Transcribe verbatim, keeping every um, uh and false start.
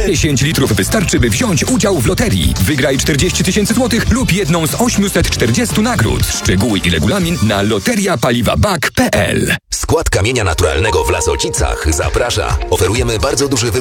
dziesięć litrów wystarczy, by wziąć udział w loterii. Wygraj czterdzieści tysięcy złotych lub jedną z osiemset czterdziestu nagród. Szczegóły i regulamin na loteria paliwa bak kropka p l. Skład kamienia naturalnego w Lasocicach zaprasza. Oferujemy bardzo duży wybór